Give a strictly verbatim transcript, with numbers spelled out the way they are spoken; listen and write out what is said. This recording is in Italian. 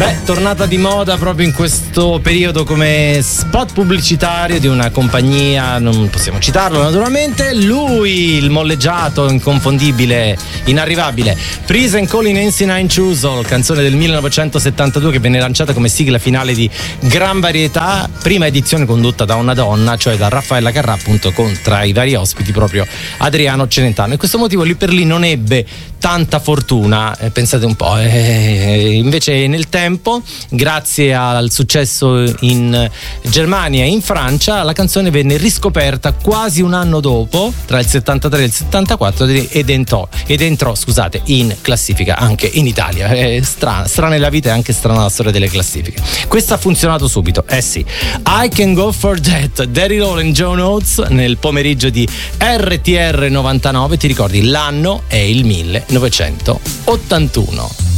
Beh, tornata di moda proprio in questo periodo come spot pubblicitario di una compagnia, non possiamo citarlo naturalmente, lui, il molleggiato, inconfondibile, inarrivabile, Priest and Call in Nancy Nine Choozle, canzone del millenovecentosettantadue che venne lanciata come sigla finale di Gran Varietà, prima edizione condotta da una donna, cioè da Raffaella Carrà, appunto, con tra i vari ospiti proprio Adriano Celentano, e questo motivo lì per lì non ebbe tanta fortuna, eh, pensate un po', eh, invece nel tempo, grazie al successo in Germania e in Francia, la canzone venne riscoperta quasi un anno dopo, tra il settantatré e il settantaquattro, ed entrò, ed entrò scusate, in classifica anche in Italia. È strana, strana è la vita e anche strana la storia delle classifiche. Questa ha funzionato subito, eh sì. I Can Go For That, Daryl Hall e John Oates nel pomeriggio di R T R novantanove. Ti ricordi, l'anno è il millenovecentottantuno.